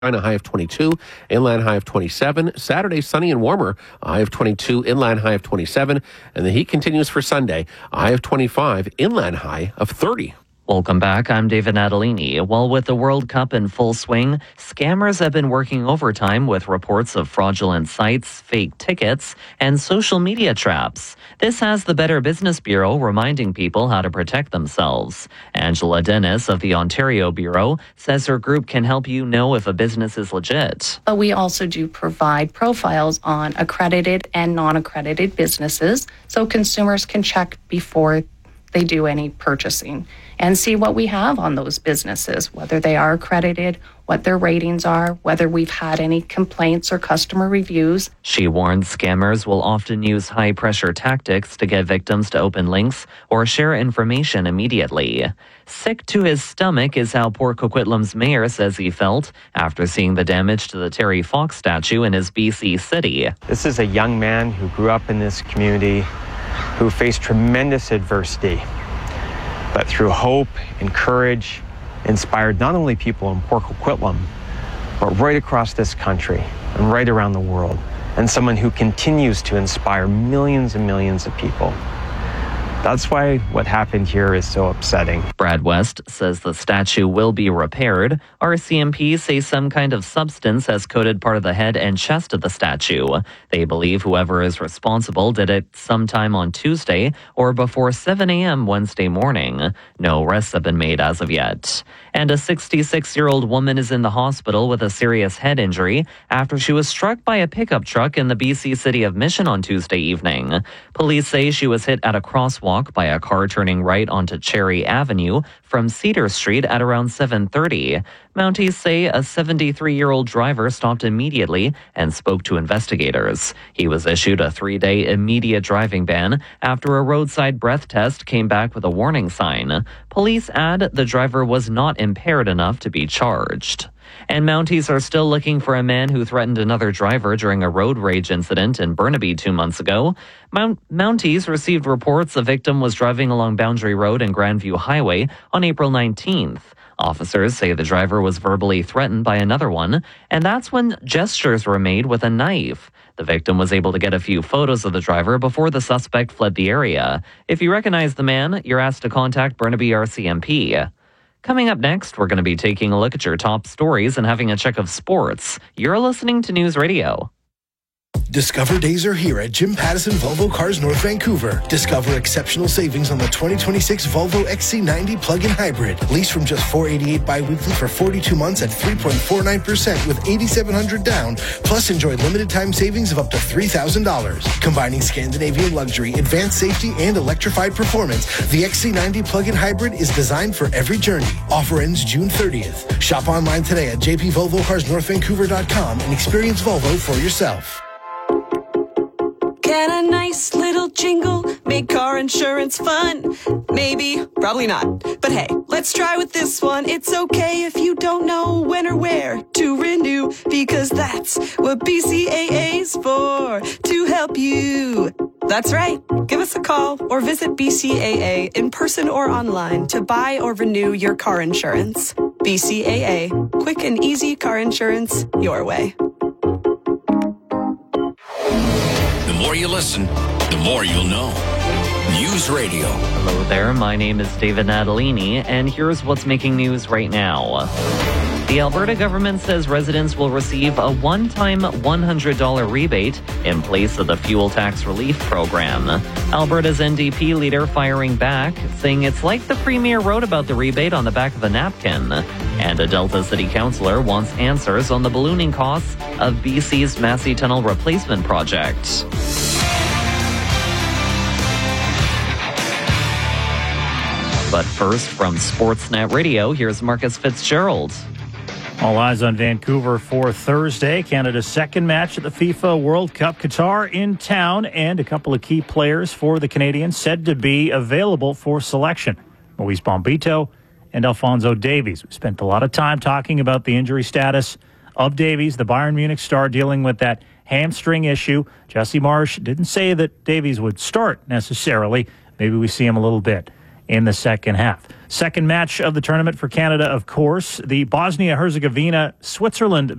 a high of 22, inland high of 27. Saturday, sunny and warmer, a high of 22, inland high of 27. And the heat continues for Sunday, a high of 25, inland high of 30. Welcome back. I'm David Natalini. Well, with the World Cup in full swing, scammers have been working overtime with reports of fraudulent sites, fake tickets, and social media traps. This has the Better Business Bureau reminding people how to protect themselves. Angela Dennis of the Ontario Bureau says her group can help you know if a business is legit. But we also do provide profiles on accredited and non-accredited businesses so consumers can check before they do any purchasing and see what we have on those businesses, whether they are accredited, what their ratings are, whether we've had any complaints or customer reviews. She warns scammers will often use high-pressure tactics to get victims to open links or share information immediately. Sick to his stomach is how Port Coquitlam's mayor says he felt after seeing the damage to the Terry Fox statue in his BC city. This is a young man who grew up in this community, who faced tremendous adversity, but through hope and courage, inspired not only people in Port Coquitlam, but right across this country and right around the world, and someone who continues to inspire millions and millions of people. That's why what happened here is so upsetting. Brad West says the statue will be repaired. RCMP say some kind of substance has coated part of the head and chest of the statue. They believe whoever is responsible did it sometime on Tuesday or before 7 a.m. Wednesday morning. No arrests have been made as of yet. And a 66-year-old woman is in the hospital with a serious head injury after she was struck by a pickup truck in the BC city of Mission on Tuesday evening. Police say she was hit at a crosswalk by a car turning right onto Cherry Avenue from Cedar Street at around 7:30. Mounties say a 73-year-old driver stopped immediately and spoke to investigators. He was issued a 3-day immediate driving ban after a roadside breath test came back with a warning sign. Police add the driver was not impaired enough to be charged. And Mounties are still looking for a man who threatened another driver during a road rage incident in Burnaby 2 months ago. Mounties received reports the victim was driving along Boundary Road and Grandview Highway on April 19th. Officers say the driver was verbally threatened by another one, and that's when gestures were made with a knife. The victim was able to get a few photos of the driver before the suspect fled the area. If you recognize the man, you're asked to contact Burnaby RCMP. Coming up next, we're going to be taking a look at your top stories and having a check of sports. You're listening to News Radio. Discover days are here at Jim Pattison Volvo Cars North Vancouver. Discover exceptional savings on the 2026 Volvo XC90 plug-in hybrid. Lease from just $488 bi-weekly for 42 months at 3.49% with $8,700 down. Plus, enjoy limited time savings of up to $3,000. Combining Scandinavian luxury, advanced safety, and electrified performance, the XC90 plug-in hybrid is designed for every journey. Offer ends June 30th. Shop online today at jpvolvocarsnorthvancouver.com and experience Volvo for yourself. Can a nice little jingle make car insurance fun? Maybe, probably not. But hey, let's try with this one. It's okay if you don't know when or where to renew, because that's what BCAA's for, to help you. That's right. Give us a call or visit BCAA in person or online to buy or renew your car insurance. BCAA. Quick and easy car insurance your way. The more you listen, the more you'll know. News Radio. Hello there, my name is David Natalini, and here's what's making news right now. The Alberta government says residents will receive a one-time $100 rebate in place of the fuel tax relief program. Alberta's NDP leader firing back, saying it's like the premier wrote about the rebate on the back of a napkin. And a Delta City councillor wants answers on the ballooning costs of BC's Massey Tunnel replacement project. But first, from Sportsnet Radio, here's Marcus Fitzgerald. All eyes on Vancouver for Thursday. Canada's second match at the FIFA World Cup. Qatar in town, and a couple of key players for the Canadians said to be available for selection. Moise Bombito and Alphonso Davies. We spent a lot of time talking about the injury status of Davies, the Bayern Munich star, dealing with that hamstring issue. Jesse Marsch didn't say that Davies would start necessarily. Maybe we see him a little bit in the second half. Second match of the tournament for Canada, of course, the Bosnia-Herzegovina-Switzerland